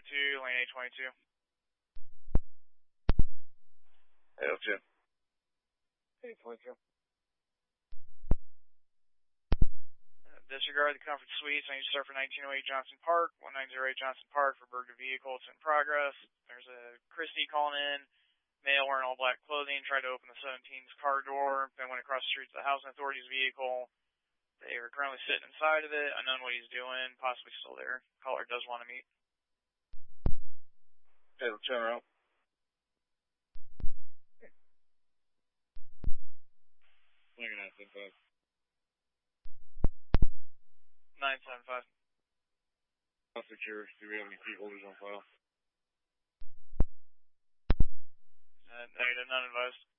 802, lane 822. 802. 822. Disregard the comfort suites. I need to start for 1908 Johnson Park, 1908 Johnson Park for burgled vehicle. It's in progress. There's a Christie calling in. Male wearing all black clothing. Tried to open the 17's car door. Then went across the street to the housing authority's vehicle. They are currently sitting inside of it. Unknown what he's doing. Possibly still there. Caller does want to meet. Okay, let's turn around. Looking at 10-5. 975. I'll secure. Do we have any key holders on file? Negative, none advised.